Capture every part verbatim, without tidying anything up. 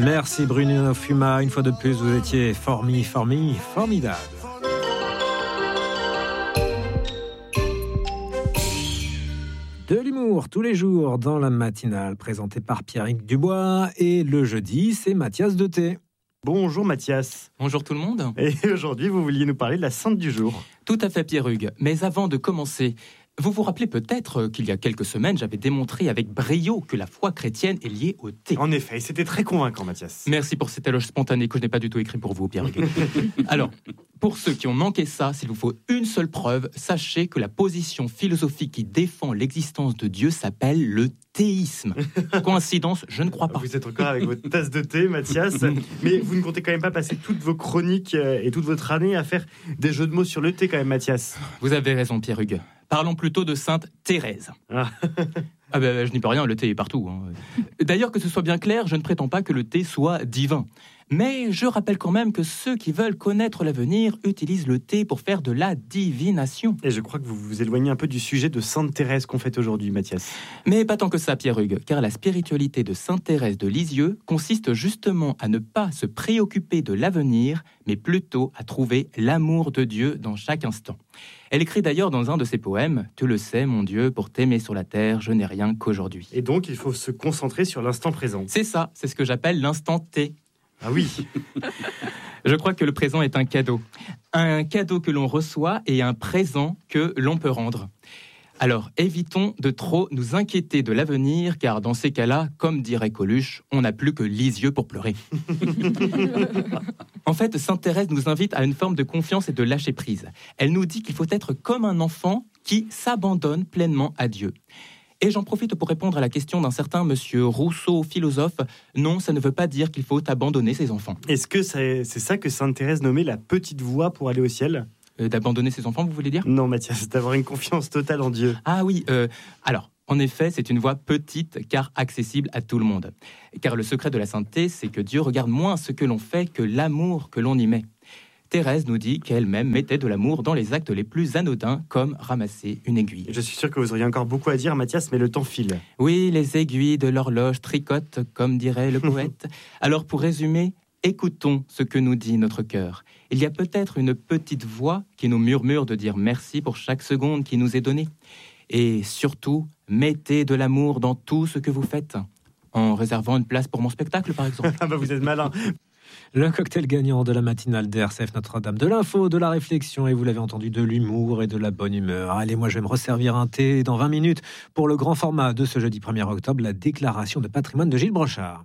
Merci Bruno Fuma, une fois de plus, vous étiez formi, formi, formidable. De l'humour tous les jours dans la matinale, présenté par Pierrick Dubois. Et le jeudi, c'est Mathias Deté. Bonjour Mathias. Bonjour tout le monde. Et aujourd'hui, vous vouliez nous parler de la sainte du jour. Tout à fait Pierre-Hugues. Mais avant de commencer, vous vous rappelez peut-être qu'il y a quelques semaines, j'avais démontré avec brio que la foi chrétienne est liée au thé. En effet, c'était très convaincant Mathias. Merci pour cet éloge spontané que je n'ai pas du tout écrit pour vous Pierre-Hugues. Alors, pour ceux qui ont manqué ça, s'il vous faut une seule preuve, sachez que la position philosophique qui défend l'existence de Dieu s'appelle le théisme. Coïncidence, je ne crois pas. Vous êtes encore avec votre tasse de thé, Mathias, mais vous ne comptez quand même pas passer toutes vos chroniques et toute votre année à faire des jeux de mots sur le thé quand même, Mathias. Vous avez raison, Pierre-Hugues. Parlons plutôt de Sainte Thérèse. Ah, ah ben, je n'y peux rien, le thé est partout. Hein. D'ailleurs, que ce soit bien clair, je ne prétends pas que le thé soit divin. Mais je rappelle quand même que ceux qui veulent connaître l'avenir utilisent le thé pour faire de la divination. Et je crois que vous vous éloignez un peu du sujet de Sainte Thérèse qu'on fête aujourd'hui, Mathias. Mais pas tant que ça, Pierre-Hugues, car la spiritualité de Sainte Thérèse de Lisieux consiste justement à ne pas se préoccuper de l'avenir, mais plutôt à trouver l'amour de Dieu dans chaque instant. Elle écrit d'ailleurs dans un de ses poèmes « Tu le sais, mon Dieu, pour t'aimer sur la terre, je n'ai rien qu'aujourd'hui. » Et donc, il faut se concentrer sur l'instant présent. C'est ça, c'est ce que j'appelle l'instant T. Ah oui. Je crois que le présent est un cadeau. Un cadeau que l'on reçoit et un présent que l'on peut rendre. Alors, évitons de trop nous inquiéter de l'avenir, car dans ces cas-là, comme dirait Coluche, on n'a plus que Lisieux pour pleurer. En fait, Sainte Thérèse nous invite à une forme de confiance et de lâcher-prise. Elle nous dit qu'il faut être comme un enfant qui s'abandonne pleinement à Dieu. Et j'en profite pour répondre à la question d'un certain monsieur Rousseau, philosophe. Non, ça ne veut pas dire qu'il faut abandonner ses enfants. Est-ce que c'est, c'est ça que Sainte Thérèse nommait la petite voie pour aller au ciel ? euh, D'abandonner ses enfants, vous voulez dire ? Non, Mathias, d'avoir une confiance totale en Dieu. Ah oui, euh, alors, en effet, c'est une voie petite car accessible à tout le monde. Car le secret de la sainteté, c'est que Dieu regarde moins ce que l'on fait que l'amour que l'on y met. Thérèse nous dit qu'elle-même mettait de l'amour dans les actes les plus anodins, comme ramasser une aiguille. Je suis sûr que vous auriez encore beaucoup à dire, Mathias, mais le temps file. Oui, les aiguilles de l'horloge tricotent, comme dirait le poète. Alors, pour résumer, écoutons ce que nous dit notre cœur. Il y a peut-être une petite voix qui nous murmure de dire merci pour chaque seconde qui nous est donnée. Et surtout, mettez de l'amour dans tout ce que vous faites. En réservant une place pour mon spectacle, par exemple. Ah bah vous êtes malin. Le cocktail gagnant de la matinale d'R C F Notre-Dame, de l'info, de la réflexion et vous l'avez entendu, de l'humour et de la bonne humeur. Allez, moi je vais me resservir un thé dans vingt minutes pour le grand format de ce jeudi premier octobre, la déclaration de patrimoine de Gilles Brochard.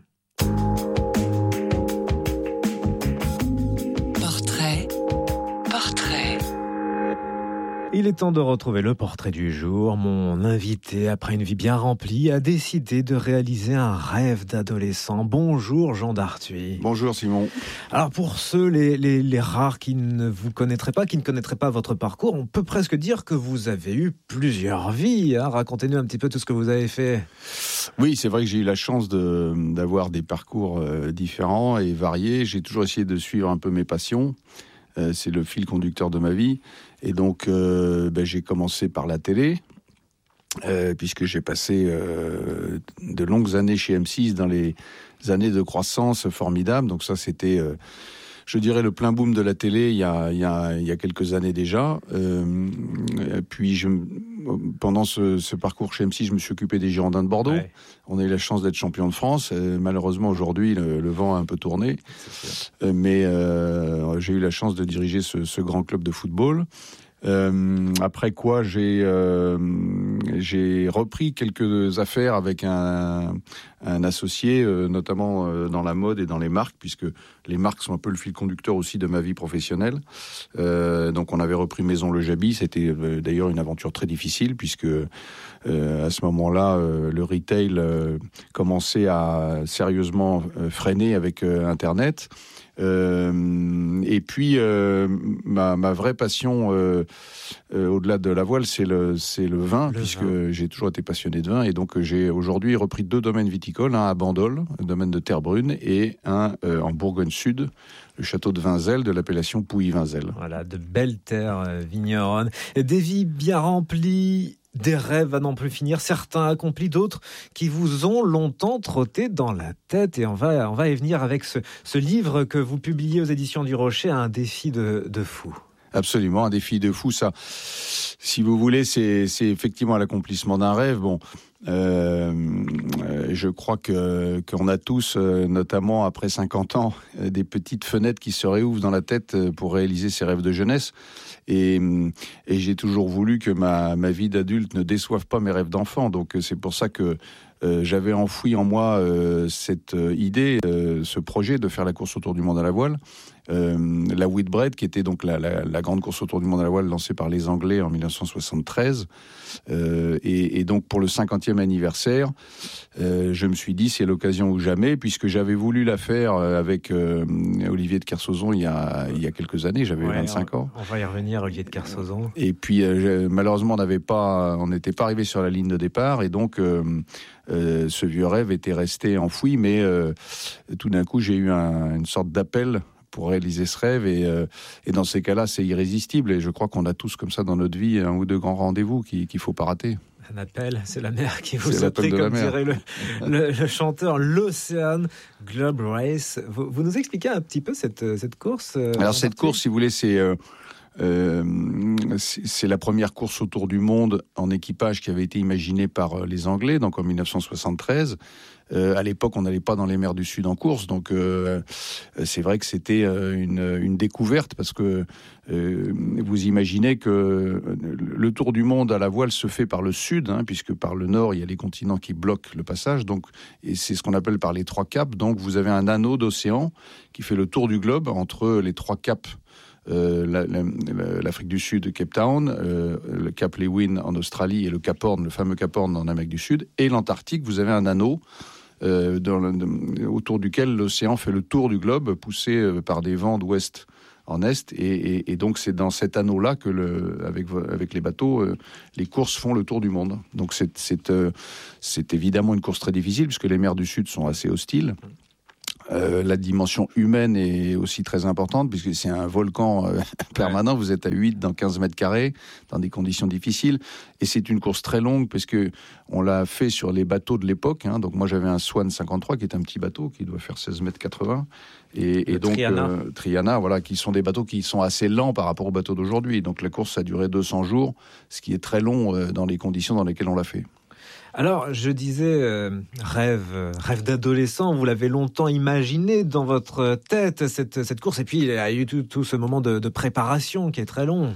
Portrait, portrait. Il est temps de retrouver le portrait du jour. Mon invité, après une vie bien remplie, a décidé de réaliser un rêve d'adolescent. Bonjour Jean d'Arthuis. Bonjour Simon. Alors pour ceux, les, les, les rares qui ne vous connaîtraient pas, qui ne connaîtraient pas votre parcours, on peut presque dire que vous avez eu plusieurs vies. Hein. Racontez-nous un petit peu tout ce que vous avez fait. Oui, c'est vrai que j'ai eu la chance de, d'avoir des parcours euh, différents et variés. J'ai toujours essayé de suivre un peu mes passions. Euh, c'est le fil conducteur de ma vie. Et donc, euh, ben, j'ai commencé par la télé, euh, puisque j'ai passé euh, de longues années chez M six dans les années de croissance formidables. Donc ça, c'était, euh, je dirais, le plein boom de la télé il y a, il y a, il y a quelques années déjà. Euh, puis, je, pendant ce, ce parcours chez M six, je me suis occupé des Girondins de Bordeaux. Ouais. On a eu la chance d'être champion de France. Euh, malheureusement, aujourd'hui, le, le vent a un peu tourné. Euh, mais euh, j'ai eu la chance de diriger ce, ce grand club de football. Euh, après quoi, j'ai, euh, j'ai repris quelques affaires avec un, un associé, euh, notamment euh, dans la mode et dans les marques, puisque les marques sont un peu le fil conducteur aussi de ma vie professionnelle. Euh, donc on avait repris Maison Le Jabi. C'était euh, d'ailleurs une aventure très difficile, puisque euh, à ce moment-là, euh, le retail euh, commençait à sérieusement euh, freiner avec euh, Internet. Euh, et puis euh, ma, ma vraie passion euh, euh, au-delà de la voile, c'est le, c'est le vin, le puisque vin. J'ai toujours été passionné de vin, et donc j'ai aujourd'hui repris deux domaines viticoles, un à Bandol, le domaine de Terre-Brune, et un euh, en Bourgogne-Sud, le château de Vinzel, de l'appellation Pouilly-Vinzel. Voilà, de belles terres euh, vigneronnes, des vies bien remplies. des rêves à n'en plus finir, certains accomplis, d'autres qui vous ont longtemps trotté dans la tête. Et on va, on va y venir avec ce, ce livre que vous publiez aux éditions du Rocher, Un défi de, de fou. Absolument, un défi de fou, ça. Si vous voulez, c'est, c'est effectivement l'accomplissement d'un rêve. Bon, euh, je crois que qu'on a tous, euh, notamment après cinquante ans, euh, des petites fenêtres qui se réouvrent dans la tête pour réaliser ses rêves de jeunesse. Et, et j'ai toujours voulu que ma, ma vie d'adulte ne déçoive pas mes rêves d'enfant. Donc c'est pour ça que euh, j'avais enfoui en moi euh, cette idée, euh, ce projet de faire la course autour du monde à la voile. Euh, la Whitbread, qui était donc la, la, la grande course autour du monde à la voile lancée par les Anglais en dix-neuf cent soixante-treize. Euh, et, et donc pour le cinquantième anniversaire, euh, je me suis dit c'est l'occasion ou jamais, puisque j'avais voulu la faire avec euh, Olivier de Kersauzon il y a, il y a quelques années, j'avais Ouais, vingt-cinq on, ans. On va y revenir, Olivier de Kersauzon. Et puis euh, malheureusement on n'avait pas, on n'était pas arrivé sur la ligne de départ, et donc euh, euh, ce vieux rêve était resté enfoui, mais euh, tout d'un coup j'ai eu un, une sorte d'appel pour réaliser ce rêve, et, euh, et dans ces cas-là, c'est irrésistible, et je crois qu'on a tous comme ça dans notre vie un ou deux grands rendez-vous qu'il ne faut pas rater. Un appel, c'est la mer qui vous C'est a pris, l'appel de la comme mer. dirait le, le, le chanteur, l'Ocean Globe Race. Vous, vous nous expliquez un petit peu cette, cette course euh, Alors cette course, si vous voulez, c'est... Euh, Euh, c'est, c'est la première course autour du monde en équipage qui avait été imaginée par les Anglais, donc en dix-neuf cent soixante-treize. Euh, à l'époque, on n'allait pas dans les mers du Sud en course, donc euh, c'est vrai que c'était une, une découverte, parce que euh, vous imaginez que le tour du monde à la voile se fait par le Sud, hein, puisque par le Nord, il y a les continents qui bloquent le passage, donc, et c'est ce qu'on appelle par les trois caps. Donc vous avez un anneau d'océan qui fait le tour du globe entre les trois caps. Euh, la, la, L'Afrique du Sud, Cape Town, euh, le Cap Lewin en Australie et le Cap Horn, le fameux Cap Horn en Amérique du Sud, et l'Antarctique. Vous avez un anneau euh, dans le, autour duquel l'océan fait le tour du globe, poussé euh, par des vents d'ouest en est, et, et, et donc c'est dans cet anneau-là que, le, avec, avec les bateaux, euh, les courses font le tour du monde. Donc c'est, c'est, euh, c'est évidemment une course très difficile, puisque les mers du Sud sont assez hostiles. Euh, la dimension humaine est aussi très importante, puisque c'est un volcan euh, permanent. Vous êtes à huit dans quinze mètres carrés, dans des conditions difficiles. Et c'est une course très longue, parce que on l'a fait sur les bateaux de l'époque. Hein. Donc moi, j'avais un Swan cinquante-trois, qui est un petit bateau, qui doit faire seize mètres quatre-vingts. Et, et donc, Triana. Euh, Triana, voilà, qui sont des bateaux qui sont assez lents par rapport aux bateaux d'aujourd'hui. Donc la course a duré deux cents jours, ce qui est très long euh, dans les conditions dans lesquelles on l'a fait. Alors, je disais, euh, rêve, euh, rêve d'adolescent, vous l'avez longtemps imaginé dans votre tête, cette, cette course, et puis il y a eu tout, tout ce moment de, de préparation qui est très long.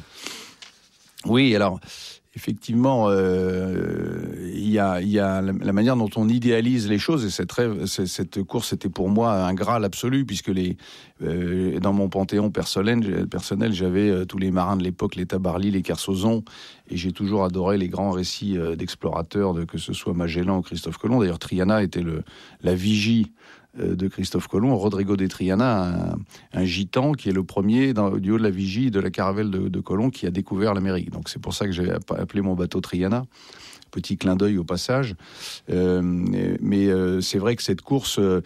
Oui, alors, effectivement, euh, il y a, il y a la, la manière dont on idéalise les choses, et cette, rêve, cette course était pour moi un graal absolu, puisque les, euh, dans mon panthéon personnel, personnel j'avais euh, tous les marins de l'époque, les Tabarly, les Kersauzon, et j'ai toujours adoré les grands récits euh, d'explorateurs, de, que ce soit Magellan ou Christophe Colomb. D'ailleurs, Triana était le, la vigie de Christophe Colomb. Rodrigo de Triana, un, un gitan qui est le premier dans, du haut de la vigie de la caravelle de, de Colomb qui a découvert l'Amérique. Donc c'est pour ça que j'ai appelé mon bateau Triana. Petit clin d'œil au passage. Euh, mais euh, c'est vrai que cette course, euh,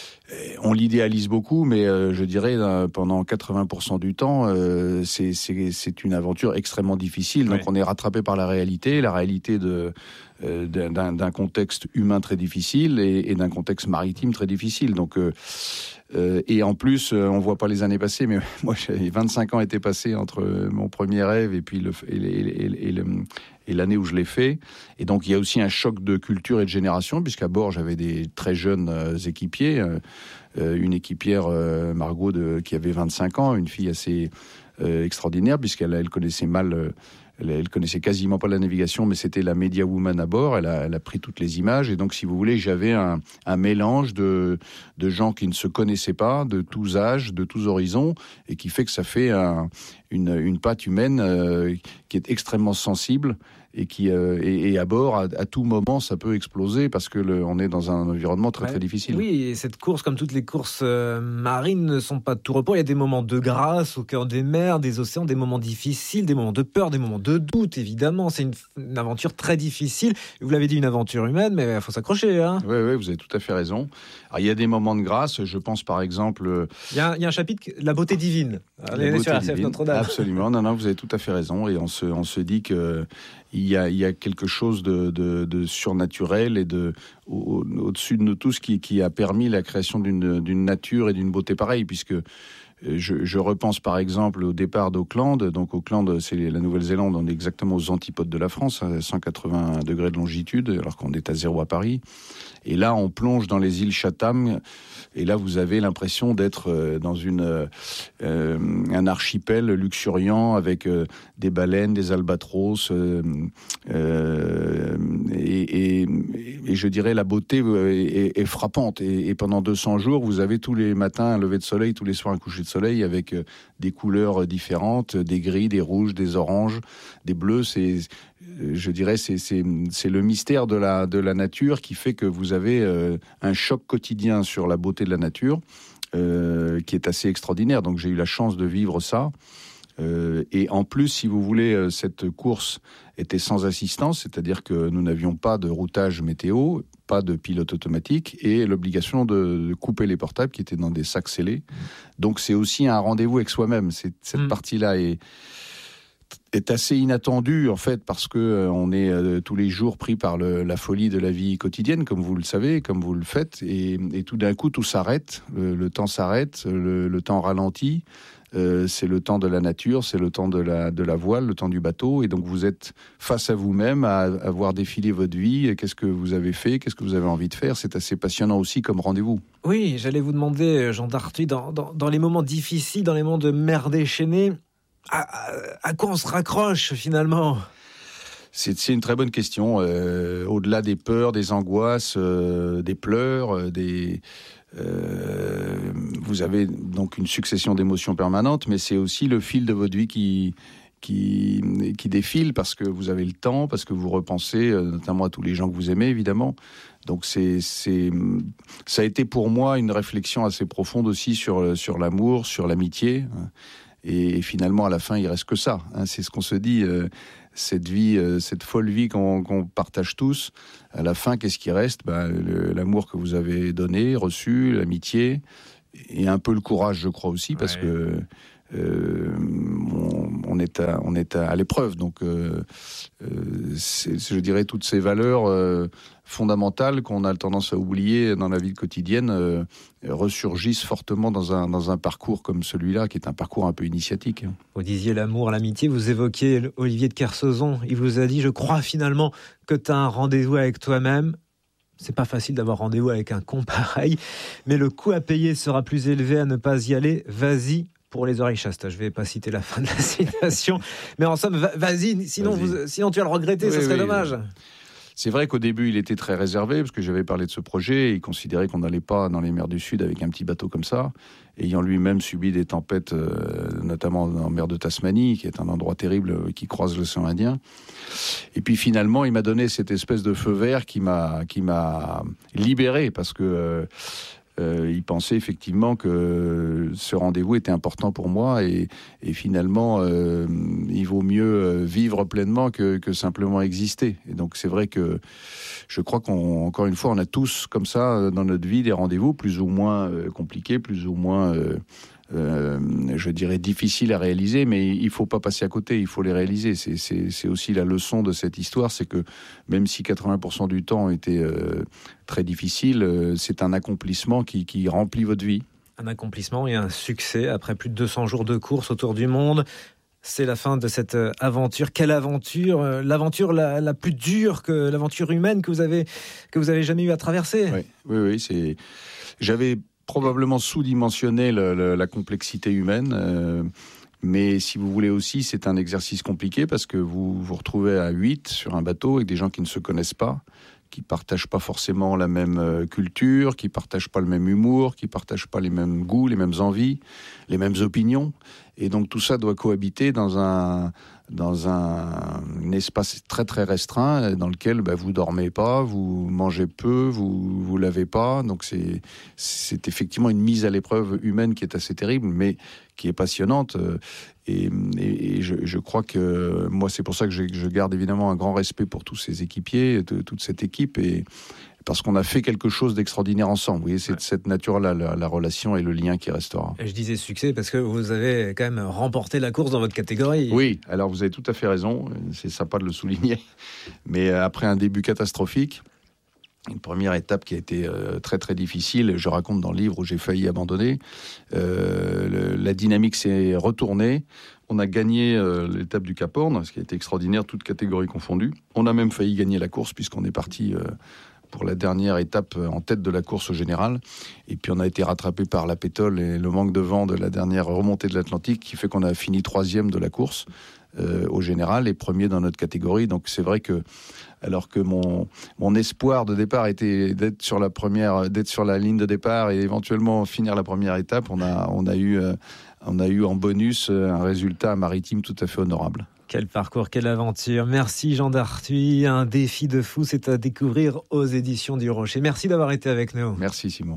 on l'idéalise beaucoup, mais euh, je dirais euh, pendant quatre-vingts pour cent du temps, euh, c'est, c'est, c'est une aventure extrêmement difficile. Donc ouais. On est rattrapé par la réalité, la réalité de euh, d'un, d'un contexte humain très difficile et, et d'un contexte maritime très difficile. Donc euh, euh, et en plus, euh, on voit pas les années passées, mais moi, j'ai vingt-cinq ans étaient passés entre mon premier rêve et puis le et, et, et, et, le, et l'année où je l'ai fait. Et donc, il y a aussi un choc de culture et de génération, puisqu'à bord, j'avais des très jeunes euh, équipiers. Euh, euh, une équipière, euh, Margot, de, qui avait vingt-cinq ans, une fille assez euh, extraordinaire, puisqu'elle elle connaissait mal... Euh, Elle, elle connaissait quasiment pas la navigation, mais c'était la media woman à bord. Elle a, elle a pris toutes les images. Et donc, si vous voulez, j'avais un, un mélange de, de gens qui ne se connaissaient pas, de tous âges, de tous horizons, et qui fait que ça fait un, une, une patte humaine euh, qui est extrêmement sensible et qui euh, et, et à bord, à, à tout moment, ça peut exploser parce que le, on est dans un environnement très ouais, très difficile. Oui, et cette course, comme toutes les courses euh, marines, ne sont pas de tout repos. Il y a des moments de grâce au cœur des mers, des océans, des moments difficiles, des moments de peur, des moments de doute. Évidemment, c'est une, une aventure très difficile. Vous l'avez dit, une aventure humaine, mais il faut s'accrocher. Hein. Oui, oui, vous avez tout à fait raison. Alors, il y a des moments de grâce. Je pense par exemple. Il y a, il y a un chapitre, la beauté divine. La beauté sur divine. R C F Notre-Dame. Absolument. Non, non, vous avez tout à fait raison. Et on se, on se dit que il il y a, il y a quelque chose de, de, de surnaturel et de, au, au-dessus de nous tous qui, qui a permis la création d'une, d'une nature et d'une beauté pareille, puisque je, je repense par exemple au départ d'Auckland. Donc Auckland, c'est la Nouvelle-Zélande, on est exactement aux antipodes de la France, à cent quatre-vingts degrés de longitude, alors qu'on est à zéro à Paris. Et là, on plonge dans les îles Chatham, et là, vous avez l'impression d'être dans une, euh, un archipel luxuriant avec euh, des baleines, des albatros, euh, euh, et, et, et je dirais la beauté est, est frappante. Et, et pendant deux cents jours, vous avez tous les matins un lever de soleil, tous les soirs un coucher de soleil, avec euh, des couleurs différentes, des gris, des rouges, des oranges, des bleus. C'est, je dirais, c'est, c'est, c'est le mystère de la, de la nature qui fait que vous avez euh, un choc quotidien sur la beauté de la nature euh, qui est assez extraordinaire. Donc j'ai eu la chance de vivre ça. Euh, et en plus, si vous voulez, cette course était sans assistance, c'est-à-dire que nous n'avions pas de routage météo, pas de pilote automatique et l'obligation de, de couper les portables qui étaient dans des sacs scellés. Donc c'est aussi un rendez-vous avec soi-même. C'est, cette mmh. partie-là est, est assez inattendue en fait parce que euh, on est euh, tous les jours pris par le, la folie de la vie quotidienne, comme vous le savez, comme vous le faites, et, et tout d'un coup tout s'arrête, le, le temps s'arrête, le, le temps ralentit. Euh, c'est le temps de la nature, c'est le temps de la, de la voile, le temps du bateau. Et donc, vous êtes face à vous-même, à, à voir défiler votre vie. Qu'est-ce que vous avez fait ? Qu'est-ce que vous avez envie de faire ? C'est assez passionnant aussi comme rendez-vous. Oui, j'allais vous demander, Jean d'Arthuis, dans, dans, dans les moments difficiles, dans les moments de mer déchaînée, à, à, à quoi on se raccroche finalement ? C'est, c'est une très bonne question. Euh, au-delà des peurs, des angoisses, euh, des pleurs, euh, des... Euh, vous avez donc une succession d'émotions permanentes, mais c'est aussi le fil de votre vie qui, qui, qui défile parce que vous avez le temps, parce que vous repensez notamment à tous les gens que vous aimez, évidemment. Donc c'est, c'est, ça a été pour moi une réflexion assez profonde aussi sur, sur l'amour, sur l'amitié. Et finalement, à la fin, il reste que ça. Hein, c'est ce qu'on se dit. Euh, cette vie, euh, cette folle vie qu'on, qu'on partage tous. À la fin, qu'est-ce qui reste ? Ben, le, l'amour que vous avez donné, reçu, l'amitié, et un peu le courage, je crois aussi, parce ouais. que euh, on, on est à, on est à, à l'épreuve. Donc, euh, euh, c'est, je dirais, toutes ces valeurs euh, fondamentales qu'on a tendance à oublier dans la vie quotidienne euh, ressurgissent fortement dans un, dans un parcours comme celui-là, qui est un parcours un peu initiatique. Vous disiez l'amour, l'amitié, vous évoquiez Olivier de Kersauzon. Il vous a dit, je crois finalement que tu as un rendez-vous avec toi-même. C'est pas facile d'avoir rendez-vous avec un con pareil, mais le coût à payer sera plus élevé à ne pas y aller. Vas-y pour les oreilles chastes. Je vais pas citer la fin de la citation, mais en somme, vas-y, sinon, vas-y. Vous, sinon tu vas le regretter, oui, ce serait oui, dommage. Oui. C'est vrai qu'au début, il était très réservé, parce que j'avais parlé de ce projet, et il considérait qu'on n'allait pas dans les mers du Sud avec un petit bateau comme ça, ayant lui-même subi des tempêtes, euh, notamment en mer de Tasmanie, qui est un endroit terrible euh, qui croise l'océan Indien. Et puis finalement, il m'a donné cette espèce de feu vert qui m'a, qui m'a libéré, parce que euh, euh, il pensait effectivement que ce rendez-vous était important pour moi, et, et finalement, euh, il vaut mieux vivre pleinement que, que simplement exister. Et donc c'est vrai que je crois qu'encore une fois, on a tous comme ça dans notre vie des rendez-vous plus ou moins euh, compliqués, plus ou moins, euh, euh, je dirais, difficiles à réaliser, mais il ne faut pas passer à côté, il faut les réaliser. C'est, c'est, c'est aussi la leçon de cette histoire, c'est que même si quatre-vingts pour cent du temps était euh, très difficile, euh, c'est un accomplissement qui, qui remplit votre vie. Un accomplissement et un succès après plus de deux cents jours de course autour du monde. C'est la fin de cette aventure. Quelle aventure ? L'aventure la, la plus dure, que l'aventure humaine que vous avez, que vous avez jamais eu à traverser. Oui, oui, oui. C'est... J'avais probablement sous-dimensionné le, le, la complexité humaine. Euh, mais si vous voulez aussi, c'est un exercice compliqué parce que vous vous retrouvez à huit sur un bateau avec des gens qui ne se connaissent pas, qui partagent pas forcément la même culture, qui partagent pas le même humour, qui partagent pas les mêmes goûts, les mêmes envies, les mêmes opinions. Et donc tout ça doit cohabiter dans un dans un, un espace très très restreint dans lequel bah, vous dormez pas, vous mangez peu, vous vous lavez pas. Donc c'est c'est effectivement une mise à l'épreuve humaine qui est assez terrible, mais qui est passionnante. Et, et, et je, je crois que moi, c'est pour ça que je, je garde évidemment un grand respect pour tous ces équipiers, de, toute cette équipe, et parce qu'on a fait quelque chose d'extraordinaire ensemble. Vous voyez, c'est de cette nature-là, la, la relation et le lien qui restera. Et je disais succès parce que vous avez quand même remporté la course dans votre catégorie. Oui, alors vous avez tout à fait raison, c'est sympa de le souligner, mais après un début catastrophique, une première étape qui a été euh, très très difficile, je raconte dans le livre où j'ai failli abandonner, euh, le, la dynamique s'est retournée, on a gagné euh, l'étape du Cap Horn, ce qui a été extraordinaire, toutes catégories confondues. On a même failli gagner la course puisqu'on est parti euh, pour la dernière étape en tête de la course au général, et puis on a été rattrapé par la pétole et le manque de vent de la dernière remontée de l'Atlantique qui fait qu'on a fini troisième de la course euh, au général et premier dans notre catégorie. Donc c'est vrai que alors que mon, mon espoir de départ était d'être sur la première, d'être sur la ligne de départ et éventuellement finir la première étape, on a, on a eu, euh, on a eu en bonus un résultat maritime tout à fait honorable. Quel parcours, quelle aventure. Merci Jean Dartuy. Un défi de fou, c'est à découvrir aux éditions du Rocher. Merci d'avoir été avec nous. Merci Simon.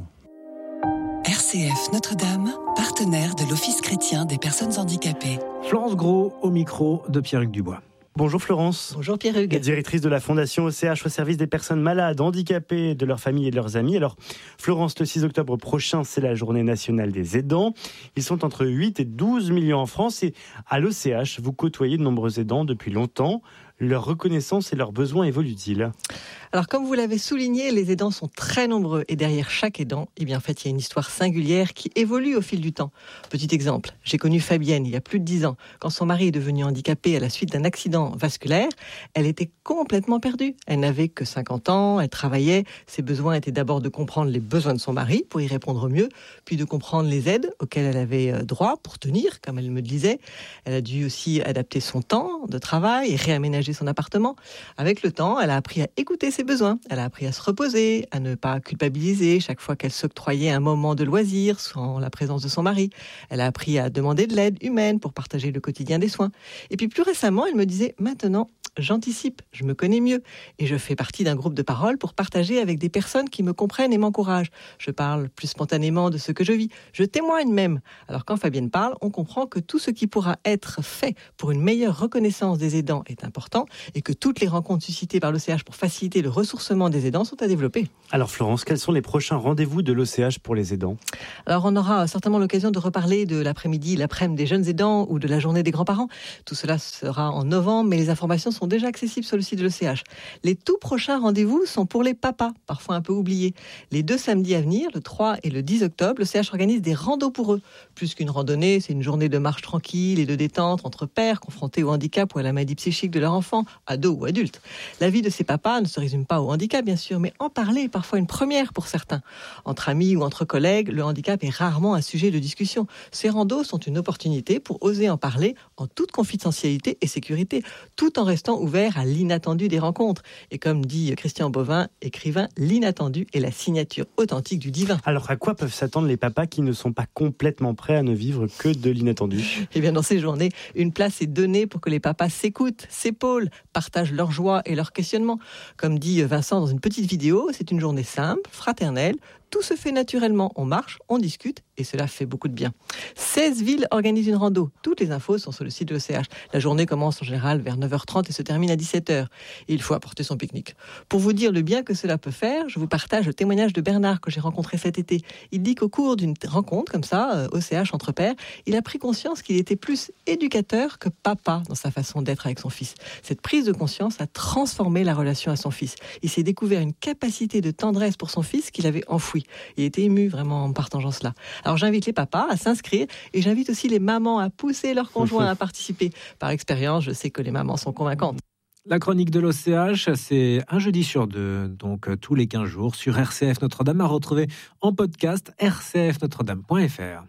R C F Notre-Dame, partenaire de l'Office chrétien des personnes handicapées. Florence Gros au micro de Pierre-Hugues Dubois. Bonjour Florence. Bonjour Pierre-Hugues. Directrice de la Fondation O C H au service des personnes malades, handicapées, de leurs familles et de leurs amis. Alors Florence, le six octobre prochain, c'est la journée nationale des aidants. Ils sont entre huit et douze millions en France et à l'O C H, vous côtoyez de nombreux aidants depuis longtemps. Leur reconnaissance et leurs besoins évoluent-ils ? Alors, comme vous l'avez souligné, les aidants sont très nombreux et derrière chaque aidant, eh bien, en fait, il y a une histoire singulière qui évolue au fil du temps. Petit exemple, j'ai connu Fabienne il y a plus de dix ans. Quand son mari est devenu handicapé à la suite d'un accident vasculaire, elle était complètement perdue. Elle n'avait que cinquante ans, elle travaillait. Ses besoins étaient d'abord de comprendre les besoins de son mari pour y répondre au mieux, puis de comprendre les aides auxquelles elle avait droit pour tenir, comme elle me le disait. Elle a dû aussi adapter son temps de travail et réaménager son appartement. Avec le temps, elle a appris à écouter ses besoins. Elle a appris à se reposer, à ne pas culpabiliser chaque fois qu'elle s'octroyait un moment de loisir sans la présence de son mari. Elle a appris à demander de l'aide humaine pour partager le quotidien des soins. Et puis plus récemment, elle me disait, maintenant, j'anticipe, je me connais mieux et je fais partie d'un groupe de parole pour partager avec des personnes qui me comprennent et m'encouragent. Je parle plus spontanément de ce que je vis. Je témoigne même. Alors quand Fabienne parle, on comprend que tout ce qui pourra être fait pour une meilleure reconnaissance des aidants est important et que toutes les rencontres suscitées par l'O C H pour faciliter le ressourcement des aidants sont à développer. Alors Florence, quels sont les prochains rendez-vous de l'O C H pour les aidants ? Alors on aura certainement l'occasion de reparler de l'après-midi, l'après-midi des jeunes aidants ou de la journée des grands-parents. Tout cela sera en novembre, mais les informations sont déjà accessibles sur le site de l'O C H. Les tout prochains rendez-vous sont pour les papas, parfois un peu oubliés. Les deux samedis à venir, le trois et le dix octobre, l'O C H organise des randos pour eux. Plus qu'une randonnée, c'est une journée de marche tranquille et de détente entre pères confrontés au handicap ou à la maladie psychique de leur enfant, ados ou adultes. La vie de ces papas ne se résume pas au handicap, bien sûr, mais en parler est parfois une première pour certains. Entre amis ou entre collègues, le handicap est rarement un sujet de discussion. Ces randos sont une opportunité pour oser en parler en toute confidentialité et sécurité, tout en restant ouvert à l'inattendu des rencontres. Et comme dit Christian Bovin, écrivain, l'inattendu est la signature authentique du divin. Alors à quoi peuvent s'attendre les papas qui ne sont pas complètement prêts à ne vivre que de l'inattendu ? Eh bien dans ces journées, une place est donnée pour que les papas s'écoutent, s'épaulent, partagent leur joie et leurs questionnements. Comme dit Vincent dans une petite vidéo, c'est une journée simple, fraternelle. Tout se fait naturellement, on marche, on discute et cela fait beaucoup de bien. seize villes organisent une rando. Toutes les infos sont sur le site de l'O C H. La journée commence en général vers neuf heures trente et se termine à dix-sept heures. Et il faut apporter son pique-nique. Pour vous dire le bien que cela peut faire, je vous partage le témoignage de Bernard que j'ai rencontré cet été. Il dit qu'au cours d'une rencontre comme ça, O C H entre pairs, il a pris conscience qu'il était plus éducateur que papa dans sa façon d'être avec son fils. Cette prise de conscience a transformé la relation à son fils. Il s'est découvert une capacité de tendresse pour son fils qu'il avait enfouie. Il était ému vraiment en partageant cela. Alors j'invite les papas à s'inscrire et j'invite aussi les mamans à pousser leurs conjoints à participer. Par expérience, je sais que les mamans sont convaincantes. La chronique de l'O C H, c'est un jeudi sur deux, donc tous les quinze jours, sur R C F Notre-Dame, à retrouver en podcast r c f notre dame point f r.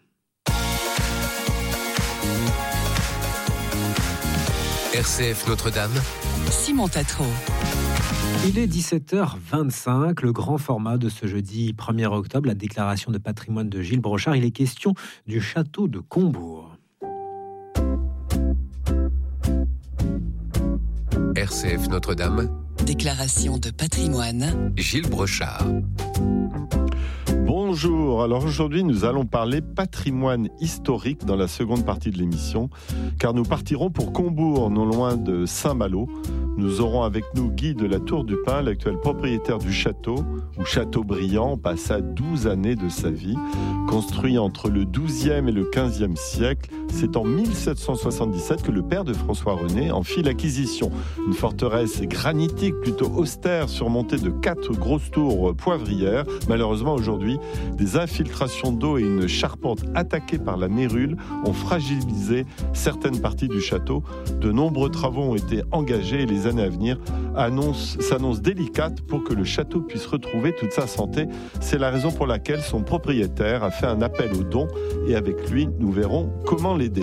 R C F Notre-Dame, Simon Tatro. Il est dix-sept heures vingt-cinq, le grand format de ce jeudi premier octobre, la déclaration de patrimoine de Gilles Brochard. Il est question du château de Combourg. R C F Notre-Dame, déclaration de patrimoine, Gilles Brochard. Bonjour, alors aujourd'hui nous allons parler patrimoine historique dans la seconde partie de l'émission, car nous partirons pour Combourg, non loin de Saint-Malo, Nous aurons avec nous Guy de la Tour du Pin, l'actuel propriétaire du château, où Chateaubriand passa douze années de sa vie. Construit entre le douzième et le quinzième siècle, c'est en mille sept cent soixante-dix-sept que le père de François René en fit l'acquisition. Une forteresse granitique plutôt austère, surmontée de quatre grosses tours poivrières. Malheureusement, aujourd'hui, des infiltrations d'eau et une charpente attaquée par la mérule ont fragilisé certaines parties du château. De nombreux travaux ont été engagés et les années à venir annoncent, s'annoncent délicates pour que le château puisse retrouver toute sa santé. C'est la raison pour laquelle son propriétaire a fait un appel aux dons et avec lui, nous verrons comment l'aider.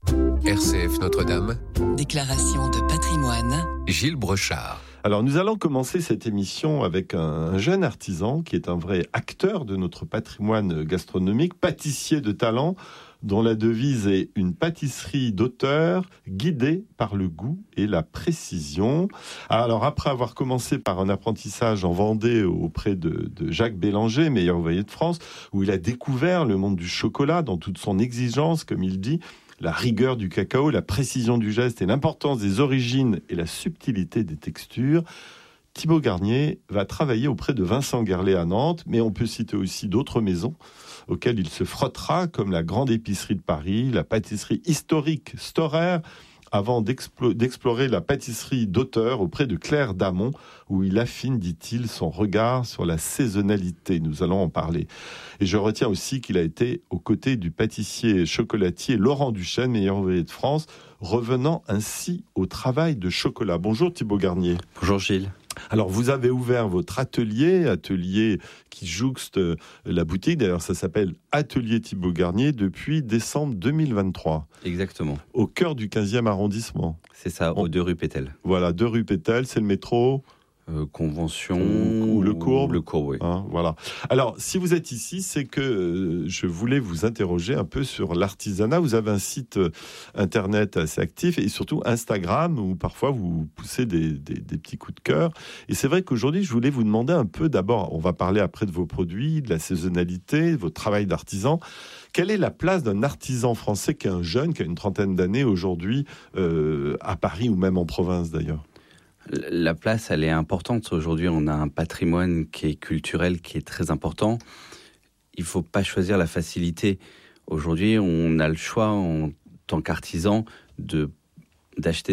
R C F Notre-Dame. Déclaration de patrimoine. Gilles Brochard. Alors nous allons commencer cette émission avec un jeune artisan qui est un vrai acteur de notre patrimoine gastronomique, pâtissier de talent, dont la devise est une pâtisserie d'auteur guidée par le goût et la précision. Alors après avoir commencé par un apprentissage en Vendée auprès de, de Jacques Bélanger, meilleur ouvrier de France, où il a découvert le monde du chocolat dans toute son exigence, comme il dit, la rigueur du cacao, la précision du geste et l'importance des origines et la subtilité des textures, Thibaut Garnier va travailler auprès de Vincent Guerlet à Nantes, mais on peut citer aussi d'autres maisons auxquelles il se frottera, comme la Grande Épicerie de Paris, la pâtisserie historique Storer, avant d'explo- d'explorer la pâtisserie d'auteur auprès de Claire Damon, où il affine, dit-il, son regard sur la saisonnalité. Nous allons en parler. Et je retiens aussi qu'il a été aux côtés du pâtissier chocolatier Laurent Duchesne, meilleur ouvrier de France, revenant ainsi au travail de chocolat. Bonjour Thibaut Garnier. Bonjour Gilles. Alors, vous avez ouvert votre atelier, atelier qui jouxte la boutique. D'ailleurs, ça s'appelle Atelier Thibaut Garnier depuis décembre deux mille vingt-trois. Exactement. Au cœur du quinzième arrondissement. C'est ça, On... aux deux rue Pétel. Voilà, deux rue Pétel, c'est le métro. Euh, convention ou, ou le courbe. Le courbe, oui. Hein, voilà. Alors, si vous êtes ici, c'est que euh, je voulais vous interroger un peu sur l'artisanat. Vous avez un site euh, internet assez actif et surtout Instagram où parfois vous poussez des, des, des petits coups de cœur. Et c'est vrai qu'aujourd'hui, je voulais vous demander un peu, d'abord, on va parler après de vos produits, de la saisonnalité, de votre travail d'artisan. Quelle est la place d'un artisan français qui est un jeune, qui a une trentaine d'années aujourd'hui, euh, à Paris ou même en province d'ailleurs ? La place, elle est importante. Aujourd'hui, on a un patrimoine qui est culturel, qui est très important. Il ne faut pas choisir la facilité. Aujourd'hui, on a le choix, en tant qu'artisan, de, d'acheter